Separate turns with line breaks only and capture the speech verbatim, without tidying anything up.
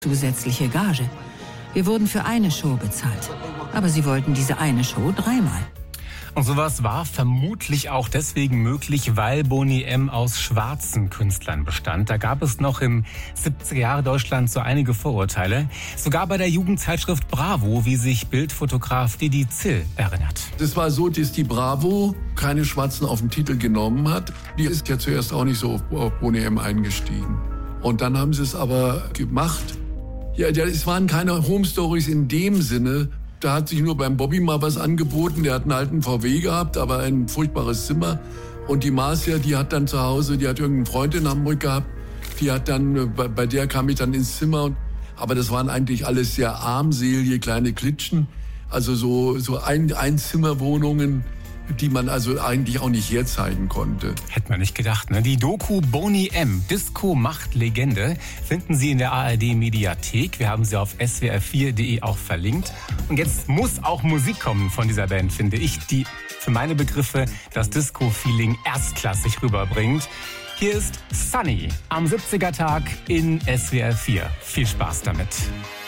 zusätzliche Gage. Wir wurden für eine Show bezahlt. Aber sie wollten diese eine Show dreimal.
Und sowas war vermutlich auch deswegen möglich, weil Boney M. aus schwarzen Künstlern bestand. Da gab es noch im siebziger Jahre Deutschland so einige Vorurteile. Sogar bei der Jugendzeitschrift Bravo, wie sich Bildfotograf Didi Zill erinnert.
Das war so, dass die Bravo keine Schwarzen auf den Titel genommen hat. Die ist ja zuerst auch nicht so auf Boney M. eingestiegen. Und dann haben sie es aber gemacht. Ja, es waren keine Home Stories in dem Sinne. Da hat sich nur beim Bobby mal was angeboten. Der hat einen alten V W gehabt, aber ein furchtbares Zimmer. Und die Marcia, die hat dann zu Hause, die hat irgendeinen Freund in Hamburg gehabt. Die hat dann, bei, bei der kam ich dann ins Zimmer. Aber das waren eigentlich alles sehr armselige kleine Klitschen. Also so, so ein, Einzimmerwohnungen, die man also eigentlich auch nicht herzeigen konnte.
Hätte man nicht gedacht, ne? Die Doku Boney M. Disco macht Legende finden Sie in der A R D-Mediathek. Wir haben sie auf S W R vier punkt de auch verlinkt. Und jetzt muss auch Musik kommen von dieser Band, finde ich, die für meine Begriffe das Disco-Feeling erstklassig rüberbringt. Hier ist Sunny am siebziger Tag in S W R vier. Viel Spaß damit.